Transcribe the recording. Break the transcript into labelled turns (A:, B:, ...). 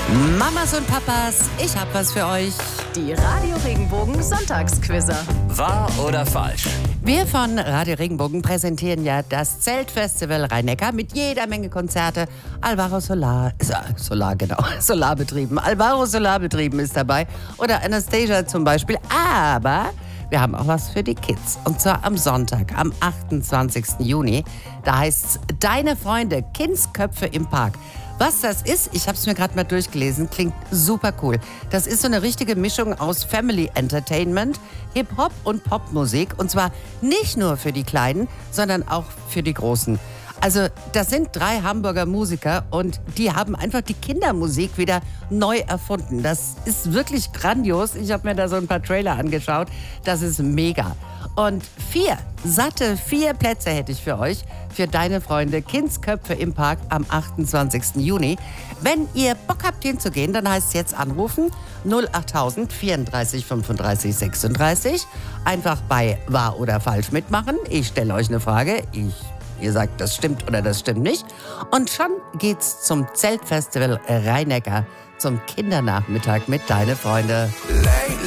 A: Mamas und Papas, ich hab was für euch.
B: Die Radio Regenbogen Sonntagsquizzer.
C: Wahr oder falsch?
A: Wir von Radio Regenbogen präsentieren ja das Zeltfestival Rhein-Neckar mit jeder Menge Konzerte. Alvaro Solarbetrieben. Alvaro Solarbetrieben ist dabei. Oder Anastasia zum Beispiel. Aber wir haben auch was für die Kids. Und zwar am Sonntag, am 28. Juni. Da heißt's Deine Freunde, Kindsköpfe im Park. Was das ist, ich habe es mir gerade mal durchgelesen, klingt super cool. Das ist so eine richtige Mischung aus Family Entertainment, Hip-Hop und Popmusik. Und zwar nicht nur für die Kleinen, sondern auch für die Großen. Also das sind 3 Hamburger Musiker und die haben einfach die Kindermusik wieder neu erfunden. Das ist wirklich grandios. Ich habe mir da so ein paar Trailer angeschaut. Das ist mega. Und 4 Plätze hätte ich für euch, für Deine Freunde, Kindsköpfe im Park am 28. Juni. Wenn ihr Bock habt hinzugehen, dann heißt es jetzt anrufen 08000 34 35 36. Einfach bei Wahr oder Falsch mitmachen. Ich stelle euch eine Frage. Ihr sagt, das stimmt oder das stimmt nicht. Und schon geht's zum Zeltfestival Rhein-Neckar, zum Kindernachmittag mit Deine Freunde.